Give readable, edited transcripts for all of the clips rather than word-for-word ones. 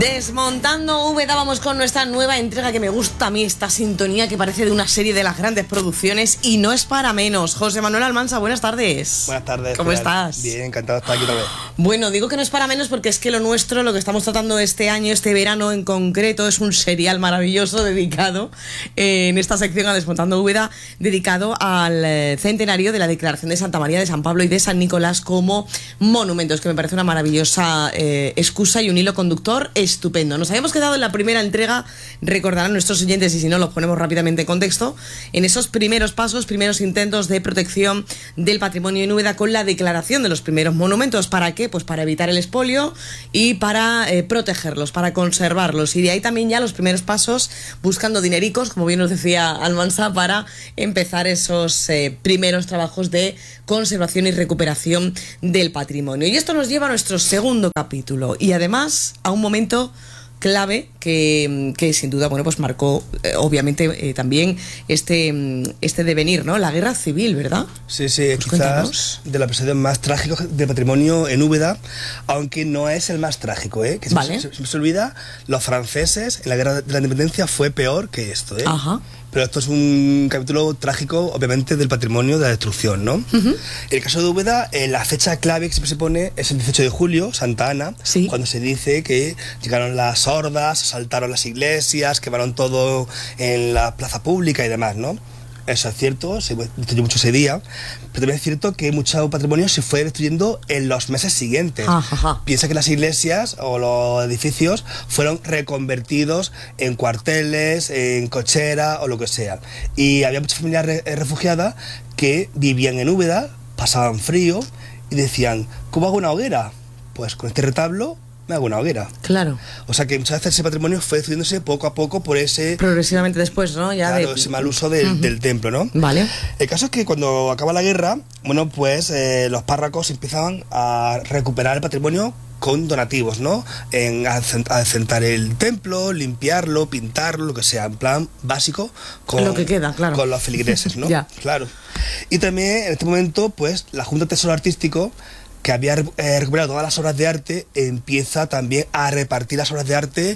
Desmontando Úbeda, vamos con nuestra nueva entrega, que me gusta a mí esta sintonía que parece de una serie de las grandes producciones y no es para menos. José Manuel Almansa, buenas tardes. Buenas tardes. ¿Cómo estás? Bien, encantado de estar aquí otra vez. Bueno, digo que no es para menos porque es que lo nuestro, lo que estamos tratando este año, este verano en concreto, es un serial maravilloso dedicado en esta sección a Desmontando Úbeda, dedicado al centenario de la declaración de Santa María de San Pablo y de San Nicolás como monumentos, que me parece una maravillosa excusa y un hilo conductor estupendo. Nos habíamos quedado en la primera entrega, recordarán nuestros oyentes, y si no los ponemos rápidamente en contexto, en esos primeros pasos, primeros intentos de protección del patrimonio en Úbeda con la declaración de los primeros monumentos. ¿Para qué? Pues para evitar el expolio y para protegerlos, para conservarlos. Y de ahí también ya los primeros pasos buscando dinericos, como bien nos decía Almansa, para empezar esos primeros trabajos de conservación y recuperación del patrimonio. Y esto nos lleva a nuestro segundo capítulo y además a un momento clave que sin duda, bueno, pues marcó obviamente también este devenir, ¿no? La guerra civil, ¿verdad? Sí, pues quizás de los episodios más trágicos del patrimonio en Úbeda, aunque no es el más trágico, que vale. se olvida, los franceses en la guerra de la independencia fue peor que esto, Ajá. Pero esto es un capítulo trágico, obviamente, del patrimonio, de la destrucción, ¿no? En el caso de Úbeda, la fecha clave que siempre se pone es el 18 de julio, Santa Ana, sí, cuando se dice que llegaron las hordas, asaltaron las iglesias, quemaron todo en la plaza pública y demás, ¿no? Eso es cierto, se destruyó mucho ese día, pero también es cierto que mucho patrimonio se fue destruyendo en los meses siguientes. Ajá. Piensa que las iglesias o los edificios fueron reconvertidos en cuarteles, en cochera o lo que sea. Y había muchas familias refugiadas que vivían en Úbeda, pasaban frío y decían, ¿cómo hago una hoguera? Pues con este retablo me hago una hoguera. Claro. O sea que muchas veces ese patrimonio fue destruyéndose poco a poco por ese... Progresivamente después, ¿no? Ya claro, ese mal uso del templo, ¿no? Vale. El caso es que cuando acaba la guerra, bueno, pues los párrocos empezaban a recuperar el patrimonio con donativos, ¿no? A acentar el templo, limpiarlo, pintarlo, lo que sea, en plan básico, con lo que queda, claro, con los feligreses, ¿no? Ya. Claro. Y también en este momento, pues la Junta de Tesoro Artístico, que había recuperado todas las obras de arte, empieza también a repartir las obras de arte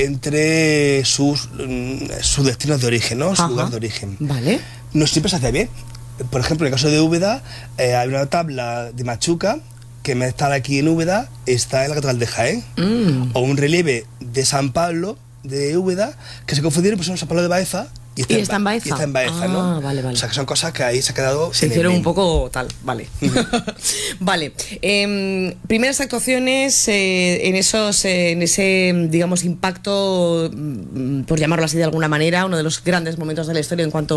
entre sus destinos de origen, ¿no? Su lugar de origen. Vale. No siempre se hace bien. Por ejemplo, en el caso de Úbeda, hay una tabla de Machuca, que en vez de estar aquí en Úbeda, está en la Catedral de Jaén. O un relieve de San Pablo de Úbeda, que se confundieron, pues son San Pablo de Baeza. Y está en Baeza. Y está en Baeza, ¿no? Vale. O sea, que son cosas que ahí se ha quedado... Se hicieron un poco tal, vale. Vale. Primeras actuaciones en ese, digamos, impacto, por llamarlo así de alguna manera, uno de los grandes momentos de la historia en cuanto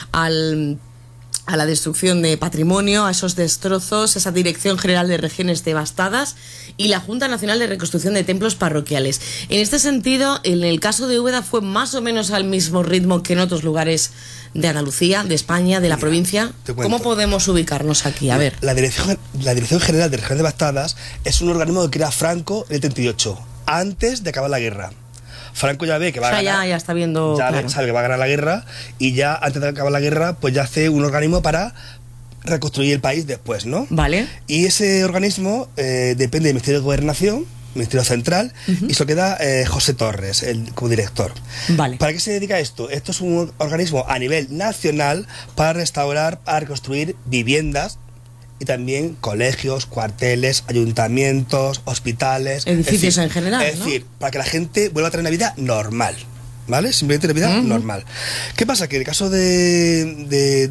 a la destrucción de patrimonio, a esos destrozos, esa Dirección General de Regiones Devastadas y la Junta Nacional de Reconstrucción de Templos Parroquiales. En este sentido, en el caso de Úbeda fue más o menos al mismo ritmo que en otros lugares de Andalucía, de España, de la provincia. ¿Cómo podemos ubicarnos aquí? A ver. La Dirección General de Regiones Devastadas es un organismo que crea Franco en el 38, antes de acabar la guerra. Franco ya ve que va a ganar. Ya está viendo. Ya claro, sabe que va a ganar la guerra y ya antes de acabar la guerra, pues ya hace un organismo para reconstruir el país después, ¿no? Vale. Y ese organismo depende del Ministerio de Gobernación, Ministerio Central, y se lo queda José Torres como director. Vale. ¿Para qué se dedica esto? Esto es un organismo a nivel nacional para restaurar, para reconstruir viviendas y también colegios, cuarteles, ayuntamientos, hospitales... Edificios en general, Es decir, para que la gente vuelva a tener una vida normal, ¿vale? Simplemente una vida normal. ¿Qué pasa? Que en el caso de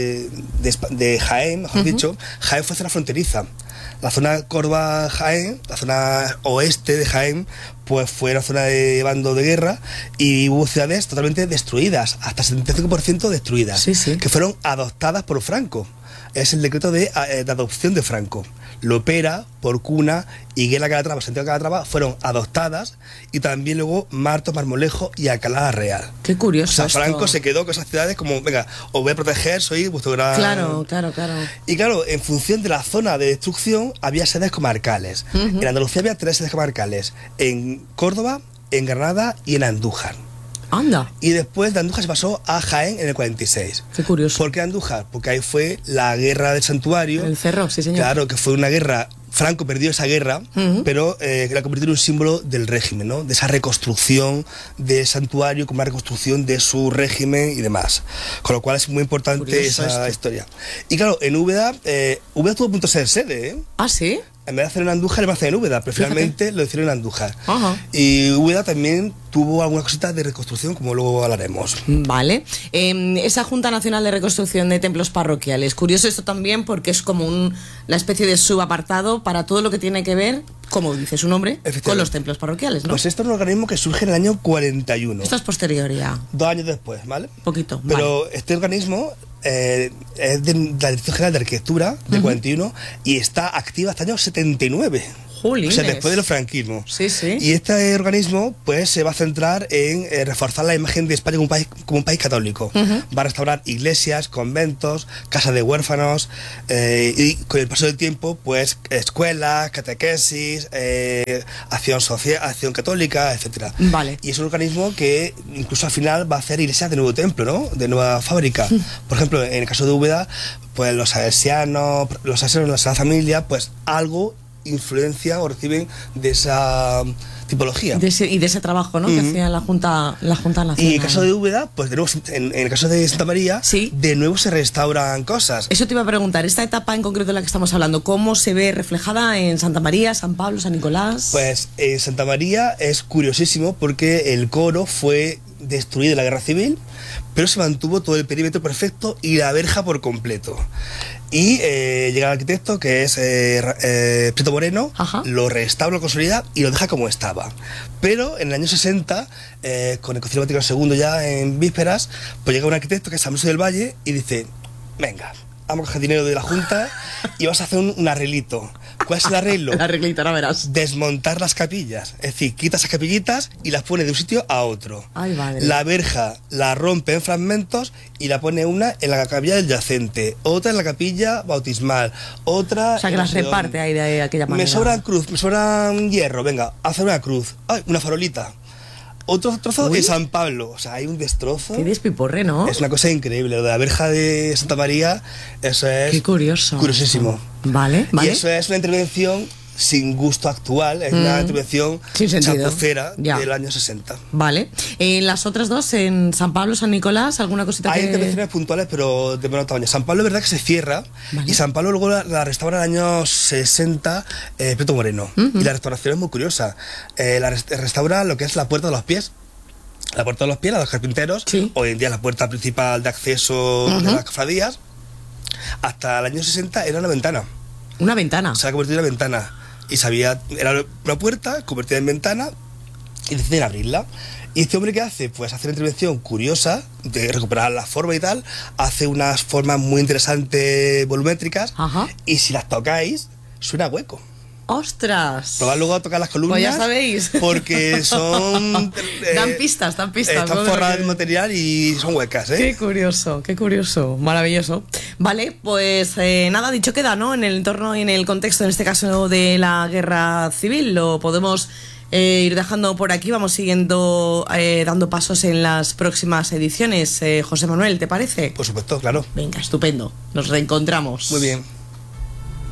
Jaén, mejor dicho, Jaén fue zona fronteriza. La zona Córdoba-Jaén, la zona oeste de Jaén, pues fue una zona de bando de guerra y hubo ciudades totalmente destruidas, hasta 75% destruidas, sí, que fueron adoptadas por Franco. Es el decreto de adopción de Franco. Lopera, Porcuna, Higuera Calatrava, Santiago Calatrava fueron adoptadas y también luego Marto, Marmolejo y Alcalá Real. Qué curioso. O sea, esto. Franco se quedó con esas ciudades como, venga, os voy a proteger, soy vuestro gran... Claro. Y claro, en función de la zona de destrucción había sedes comarcales. En Andalucía había 3 sedes comarcales, en Córdoba, en Granada y en Andújar. Anda. Y después de Andújar se pasó a Jaén en el 46. Qué curioso. ¿Por qué Andújar? Porque ahí fue la guerra del santuario. El Cerro, sí señor. Claro, que fue una guerra Franco perdió esa guerra, pero la convirtió en un símbolo del régimen, ¿no? De esa reconstrucción de santuario, como una reconstrucción de su régimen y demás. Con lo cual es muy importante Curioso esa historia. Y claro, en Úbeda, Úbeda estuvo a punto de ser sede, ¿eh? Ah, ¿sí? En vez de hacer en Andújar, le van a hacer en Úbeda, pero finalmente lo hicieron en Andújar. Ajá. Y Úbeda también tuvo algunas cositas de reconstrucción, como luego hablaremos. Vale. Esa Junta Nacional de Reconstrucción de Templos Parroquiales. Curioso esto también porque es como una especie de subapartado para todo lo que tiene que ver, como dice su nombre, con los templos parroquiales, ¿no? Pues esto es un organismo que surge en el año 41. Esto es posterior ya. 2 años después, ¿vale? Poquito. Pero vale. este organismo es de la Dirección General de Arquitectura del 41 y está activa hasta el año 79. Jolines. O sea, después del franquismo. Sí, sí. Y este organismo pues se va a centrar en reforzar la imagen de España como un país católico. Va a restaurar iglesias, conventos, casas de huérfanos y con el paso del tiempo pues escuelas, catequesis, acción social, acción católica, etcétera. Vale. Y es un organismo que incluso al final va a hacer iglesias de nuevo templo, ¿no? De nueva fábrica. Por ejemplo, en el caso de Úbeda, pues los salesianos, la Sagrada Familia, pues algo influencia o reciben de esa tipología. Y de ese trabajo, ¿no? Que hacía la Junta Nacional. Y en el caso de Úbeda, pues de nuevo, en el caso de Santa María, sí, de nuevo se restauran cosas. Eso te iba a preguntar, esta etapa en concreto de la que estamos hablando, ¿cómo se ve reflejada en Santa María, San Pablo, San Nicolás? Pues en Santa María es curiosísimo porque el coro fue destruido en la Guerra Civil, pero se mantuvo todo el perímetro perfecto y la verja por completo. Y llega el arquitecto, que es Prieto Moreno, lo restaura, lo consolida y lo deja como estaba. Pero en el año 60, con el Concilio Vaticano II ya en vísperas, pues llega un arquitecto que es San Luis del Valle y dice, venga, vamos a coger dinero de la Junta y vas a hacer un arreglito. ¿Cuál es el arreglo? El arreglito, ahora verás. Desmontar las capillas. Es decir, quita esas capillitas y las pone de un sitio a otro. Ay, madre. La verja la rompe en fragmentos y la pone una en la capilla del yacente, otra en la capilla bautismal, otra... O sea, que las reparte ahí de aquella manera. Me sobra cruz, me sobra hierro, venga, hacer una cruz. Ay, una farolita. Otro trozo en San Pablo, o sea, hay un destrozo. Qué despiporre, ¿no? Es una cosa increíble. Lo de la verja de Santa María, eso es... Qué curioso. Curiosísimo. Vale, vale. Y eso es una intervención sin gusto actual, es una intervención chapucera del año 60. Vale. En las otras dos, en San Pablo, San Nicolás, ¿alguna cosita Hay que...? intervenciones puntuales, pero de menor tamaño. San Pablo es verdad que se cierra, y San Pablo luego la restaura en el año 60 Prieto Moreno. Y la restauración es muy curiosa. Restaura lo que es la Puerta de los Pies. La Puerta de los Pies, la de los carpinteros, hoy en día es la puerta principal de acceso de las cofradías. Hasta el año 60 era una ventana. ¿Una ventana? Se ha convertido en una ventana. Y era una puerta convertida en ventana y deciden abrirla. Y este hombre, ¿qué hace? Pues hace una intervención curiosa de recuperar la forma y tal. Hace unas formas muy interesantes volumétricas. Y si las tocáis, suena hueco. ¡Ostras! Probad luego a tocar las columnas. Pues ya sabéis. Porque son... dan pistas. Están forradas de material y son huecas, ¿eh? Qué curioso. Maravilloso. Vale, pues nada, dicho queda, ¿no? En el entorno y en el contexto, en este caso, de la guerra civil. Lo podemos ir dejando por aquí. Vamos siguiendo, dando pasos en las próximas ediciones. José Manuel, ¿te parece? Por supuesto, claro. Venga, estupendo. Nos reencontramos. Muy bien.